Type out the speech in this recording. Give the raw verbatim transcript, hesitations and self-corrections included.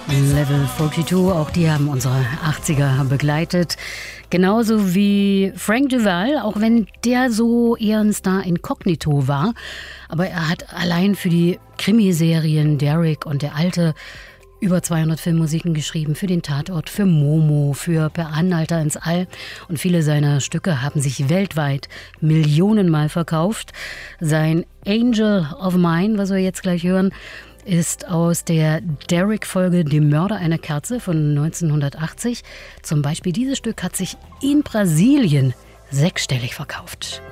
Level zweiundvierzig, auch die haben unsere achtziger begleitet. Genauso wie Frank Duval, auch wenn der so eher ein Star incognito war. Aber er hat allein für die Krimiserien Derrick und Der Alte über zweihundert Filmmusiken geschrieben, für den Tatort, für Momo, für Per Anhalter ins All. Und viele seiner Stücke haben sich weltweit millionenmal verkauft. Sein Angel of Mine, was wir jetzt gleich hören, ist aus der Derrick-Folge Die Mörder einer Kerze von neunzehnhundertachtzig. Zum Beispiel dieses Stück hat sich in Brasilien sechsstellig verkauft.